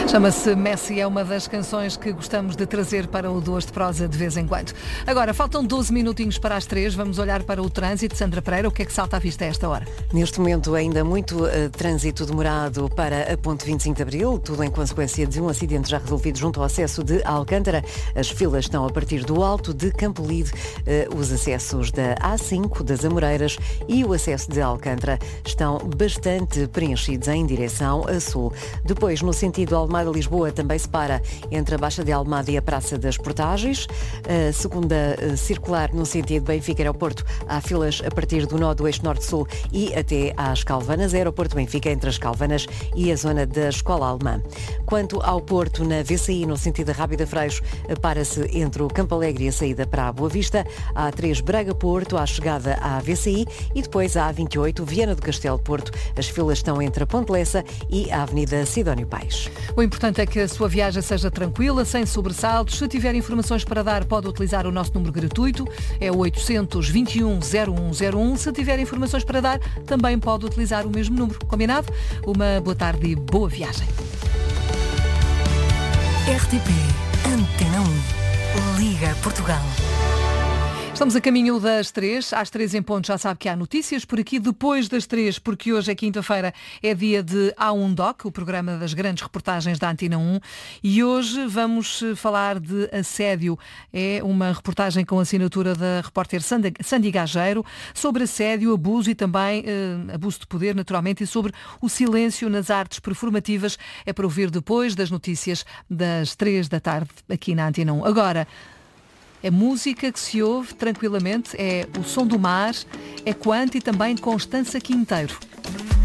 Chama-se Messi, é uma das canções que gostamos de trazer para o Duas de Prosa de vez em quando. Agora, faltam 12 minutinhos para as 3, vamos olhar para o trânsito. Sandra Pereira, o que é que salta à vista a esta hora? Neste momento ainda muito trânsito demorado para a ponte 25 de Abril, tudo em consequência de um acidente já resolvido junto ao acesso de Alcântara. As filas estão a partir do Alto de Campolide, os acessos da A5, das Amoreiras e o acesso de Alcântara estão bastante preenchidos em direção a sul. Depois, no sentido Almada-Lisboa, também se para entre a Baixa de Almada e a Praça das Portagens. A segunda circular no sentido Benfica-Aeroporto, há filas a partir do nó do eixo norte-sul e até às Calvanas. Aeroporto Benfica entre as Calvanas e a zona da Escola Alemã. Quanto ao Porto, na VCI, no sentido da Rábida Freixo, para-se entre o Campo Alegre e a saída para a Boa Vista. A A3 Braga-Porto, à chegada à VCI e depois a A28 Viana do Castelo-Porto. As filas estão entre a Ponte Lessa e a Avenida Sidónio Paes. O importante é que a sua viagem seja tranquila, sem sobressaltos. Se tiver informações para dar, pode utilizar o nosso número gratuito, é o 821-0101. Se tiver informações para dar, também pode utilizar o mesmo número. Combinado? Uma boa tarde e boa viagem. RTP Antena 1. Liga Portugal. Estamos a caminho das 3, às 3 em ponto já sabe que há notícias por aqui, depois das 3, porque hoje é quinta-feira, é dia de A1 Doc, o programa das grandes reportagens da Antena 1, e hoje vamos falar de assédio. É uma reportagem com assinatura da repórter Sandy Gageiro, sobre assédio, abuso e também abuso de poder, naturalmente, e sobre o silêncio nas artes performativas. É para ouvir depois das notícias das 3 da tarde aqui na Antena 1. Agora, é música que se ouve tranquilamente, é o som do mar, é Quanto e também Constança Quinteiro.